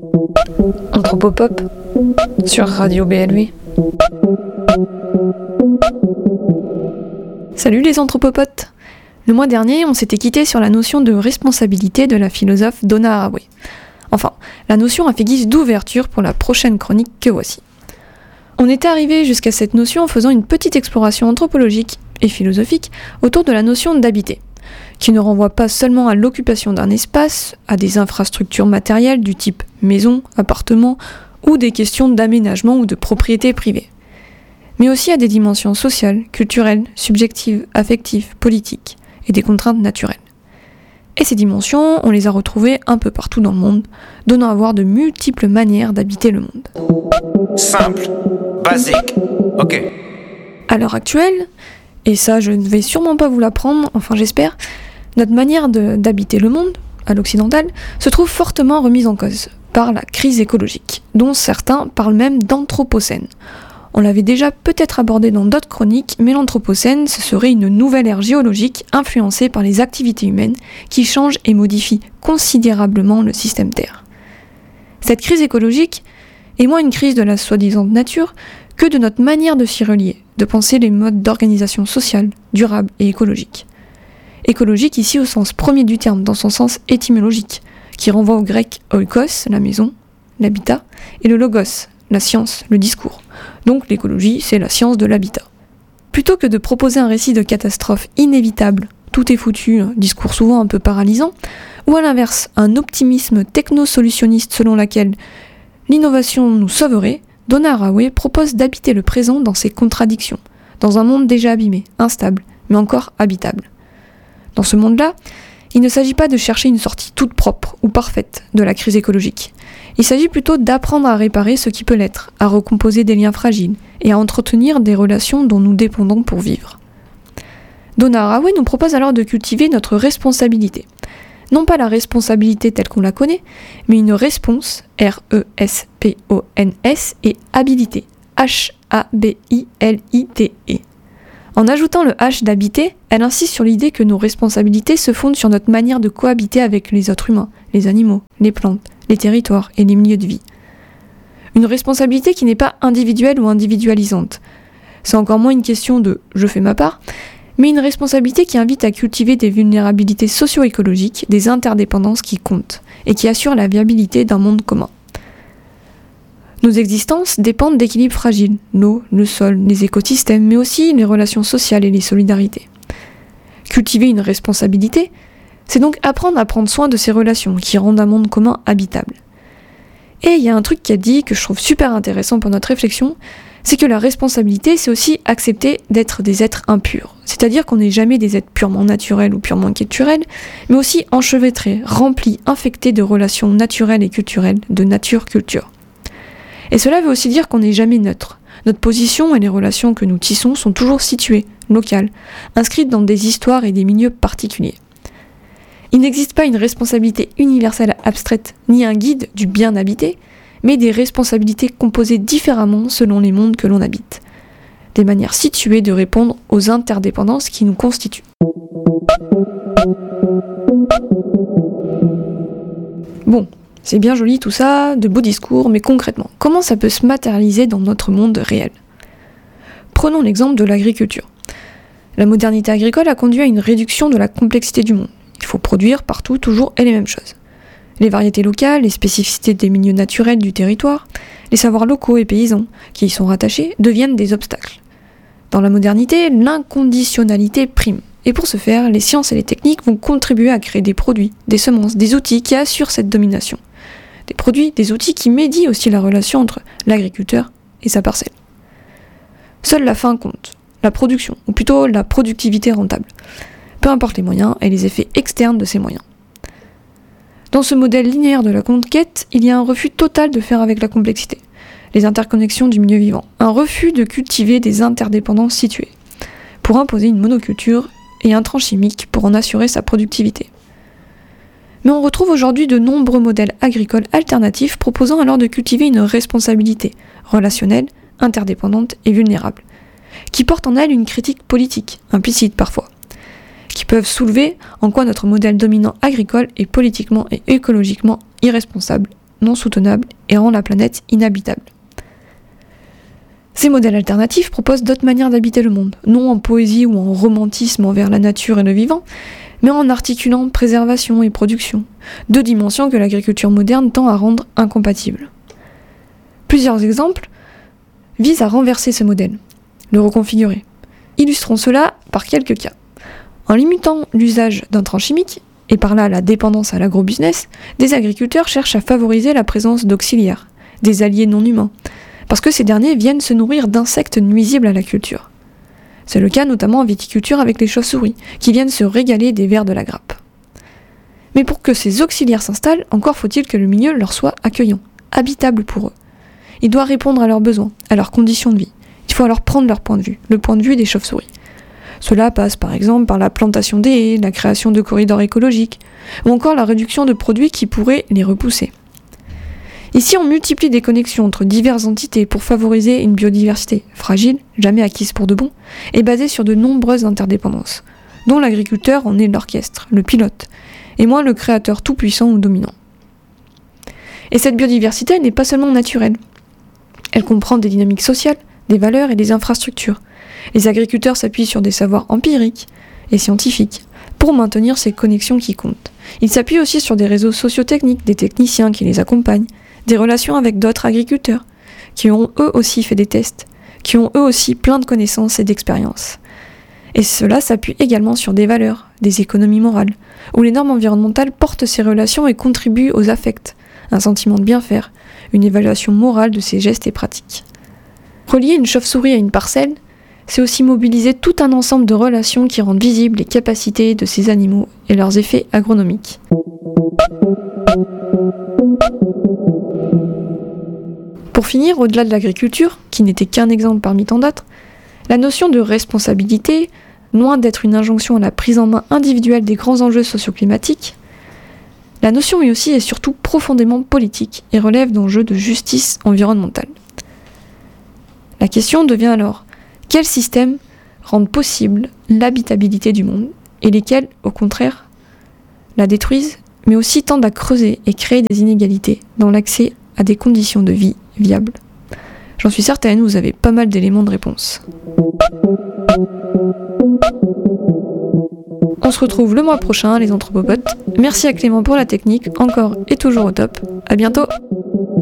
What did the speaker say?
Anthropopop sur Radio BLV. Salut les anthropopotes! Le mois dernier, on s'était quitté sur la notion de responsabilité de la philosophe Donna Haraway. Enfin, la notion a fait guise d'ouverture pour la prochaine chronique que voici. On était arrivé jusqu'à cette notion en faisant une petite exploration anthropologique et philosophique autour de la notion d'habiter, qui ne renvoie pas seulement à l'occupation d'un espace, à des infrastructures matérielles du type maison, appartement, ou des questions d'aménagement ou de propriété privée, mais aussi à des dimensions sociales, culturelles, subjectives, affectives, politiques, et des contraintes naturelles. Et ces dimensions, on les a retrouvées un peu partout dans le monde, donnant à voir de multiples manières d'habiter le monde. Simple, basique, ok. À l'heure actuelle, et ça je ne vais sûrement pas vous l'apprendre, enfin j'espère, notre manière d'habiter le monde, à l'occidental, se trouve fortement remise en cause par la crise écologique, dont certains parlent même d'anthropocène. On l'avait déjà peut-être abordé dans d'autres chroniques, mais l'anthropocène, ce serait une nouvelle ère géologique influencée par les activités humaines qui changent et modifient considérablement le système Terre. Cette crise écologique est moins une crise de la soi-disant nature que de notre manière de s'y relier, de penser les modes d'organisation sociale, durable et écologique. Écologique ici au sens premier du terme, dans son sens étymologique, qui renvoie au grec oikos, la maison, l'habitat, et le logos, la science, le discours. Donc l'écologie, c'est la science de l'habitat. Plutôt que de proposer un récit de catastrophe inévitable, tout est foutu, un discours souvent un peu paralysant, ou à l'inverse, un optimisme techno-solutionniste selon lequel l'innovation nous sauverait, Donna Haraway propose d'habiter le présent dans ses contradictions, dans un monde déjà abîmé, instable, mais encore habitable. Dans ce monde-là, il ne s'agit pas de chercher une sortie toute propre ou parfaite de la crise écologique. Il s'agit plutôt d'apprendre à réparer ce qui peut l'être, à recomposer des liens fragiles et à entretenir des relations dont nous dépendons pour vivre. Donna Haraway nous propose alors de cultiver notre responsabilité. Non pas la responsabilité telle qu'on la connaît, mais une réponse, R-E-S-P-O-N-S, et habilité, H-A-B-I-L-I-T-E. En ajoutant le H d'habiter, elle insiste sur l'idée que nos responsabilités se fondent sur notre manière de cohabiter avec les êtres humains, les animaux, les plantes, les territoires et les milieux de vie. Une responsabilité qui n'est pas individuelle ou individualisante. C'est encore moins une question de « je fais ma part », mais une responsabilité qui invite à cultiver des vulnérabilités socio-écologiques, des interdépendances qui comptent, et qui assurent la viabilité d'un monde commun. Nos existences dépendent d'équilibres fragiles, l'eau, le sol, les écosystèmes, mais aussi les relations sociales et les solidarités. Cultiver une responsabilité, c'est donc apprendre à prendre soin de ces relations qui rendent un monde commun habitable. Et il y a un truc qu'elle dit que je trouve super intéressant pour notre réflexion, c'est que la responsabilité, c'est aussi accepter d'être des êtres impurs. C'est-à-dire qu'on n'est jamais des êtres purement naturels ou purement culturels, mais aussi enchevêtrés, remplis, infectés de relations naturelles et culturelles, de nature-culture. Et cela veut aussi dire qu'on n'est jamais neutre. Notre position et les relations que nous tissons sont toujours situées, locales, inscrites dans des histoires et des milieux particuliers. Il n'existe pas une responsabilité universelle abstraite, ni un guide du bien habité, mais des responsabilités composées différemment selon les mondes que l'on habite. Des manières situées de répondre aux interdépendances qui nous constituent. Bon, c'est bien joli tout ça, de beaux discours, mais concrètement, comment ça peut se matérialiser dans notre monde réel ? Prenons l'exemple de l'agriculture. La modernité agricole a conduit à une réduction de la complexité du monde. Il faut produire partout, toujours et les mêmes choses. Les variétés locales, les spécificités des milieux naturels du territoire, les savoirs locaux et paysans qui y sont rattachés deviennent des obstacles. Dans la modernité, l'inconditionnalité prime. Et pour ce faire, les sciences et les techniques vont contribuer à créer des produits, des semences, des outils qui assurent cette domination. Des produits, des outils qui médient aussi la relation entre l'agriculteur et sa parcelle. Seule la fin compte, la production, ou plutôt la productivité rentable. Peu importe les moyens et les effets externes de ces moyens. Dans ce modèle linéaire de la conquête, il y a un refus total de faire avec la complexité, les interconnexions du milieu vivant, un refus de cultiver des interdépendances situées, pour imposer une monoculture et un tronc chimique pour en assurer sa productivité. Mais on retrouve aujourd'hui de nombreux modèles agricoles alternatifs proposant alors de cultiver une responsabilité relationnelle, interdépendante et vulnérable, qui porte en elle une critique politique, implicite parfois, qui peuvent soulever en quoi notre modèle dominant agricole est politiquement et écologiquement irresponsable non soutenable et rend la planète inhabitable. Ces modèles alternatifs proposent d'autres manières d'habiter le monde, non en poésie ou en romantisme envers la nature et le vivant, mais en articulant préservation et production, deux dimensions que l'agriculture moderne tend à rendre incompatibles. Plusieurs exemples visent à renverser ce modèle, le reconfigurer. Illustrons cela par quelques cas. En limitant l'usage d'intrants chimiques, et par là la dépendance à l'agrobusiness, des agriculteurs cherchent à favoriser la présence d'auxiliaires, des alliés non humains, parce que ces derniers viennent se nourrir d'insectes nuisibles à la culture. C'est le cas notamment en viticulture avec les chauves-souris, qui viennent se régaler des vers de la grappe. Mais pour que ces auxiliaires s'installent, encore faut-il que le milieu leur soit accueillant, habitable pour eux. Il doit répondre à leurs besoins, à leurs conditions de vie. Il faut alors prendre leur point de vue, le point de vue des chauves-souris. Cela passe par exemple par la plantation des haies, la création de corridors écologiques, ou encore la réduction de produits qui pourraient les repousser. Ici, on multiplie des connexions entre diverses entités pour favoriser une biodiversité fragile, jamais acquise pour de bon, et basée sur de nombreuses interdépendances, dont l'agriculteur en est l'orchestre, le pilote, et moins le créateur tout-puissant ou dominant. Et cette biodiversité n'est pas seulement naturelle. Elle comprend des dynamiques sociales, des valeurs et des infrastructures. Les agriculteurs s'appuient sur des savoirs empiriques et scientifiques pour maintenir ces connexions qui comptent. Ils s'appuient aussi sur des réseaux sociotechniques, des techniciens qui les accompagnent, des relations avec d'autres agriculteurs, qui ont eux aussi fait des tests, qui ont eux aussi plein de connaissances et d'expériences. Et cela s'appuie également sur des valeurs, des économies morales, où les normes environnementales portent ces relations et contribuent aux affects, un sentiment de bien faire, une évaluation morale de ces gestes et pratiques. Relier une chauve-souris à une parcelle, c'est aussi mobiliser tout un ensemble de relations qui rendent visibles les capacités de ces animaux et leurs effets agronomiques. Pour finir, au-delà de l'agriculture, qui n'était qu'un exemple parmi tant d'autres, la notion de responsabilité, loin d'être une injonction à la prise en main individuelle des grands enjeux socioclimatiques, la notion est aussi et surtout profondément politique et relève d'enjeux de justice environnementale. La question devient alors, quels systèmes rendent possible l'habitabilité du monde et lesquels, au contraire, la détruisent, mais aussi tendent à creuser et créer des inégalités dans l'accès à des conditions de vie viables. J'en suis certaine, vous avez pas mal d'éléments de réponse. On se retrouve le mois prochain, les anthropopotes. Merci à Clément pour la technique, encore et toujours au top. À bientôt!